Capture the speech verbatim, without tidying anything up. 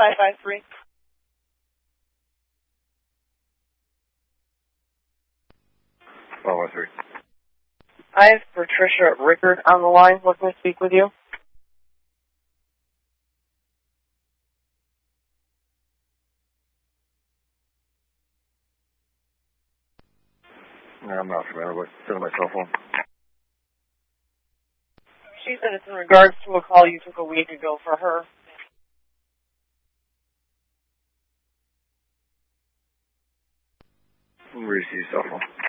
five five three. five one three. I have Patricia Rickard on the line. Looking to speak with you. No, I'm not familiar with it. My cell phone. She said it's in regards to a call you took a week ago for her. Where's your cell phone?